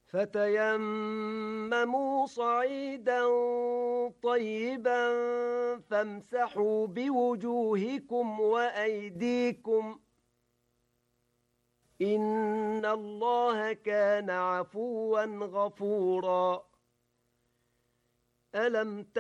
فتيمموا صعيدا طيبا فامسحوا بوجوهكم وأيديكم إن الله كان عفوا غفورا ألم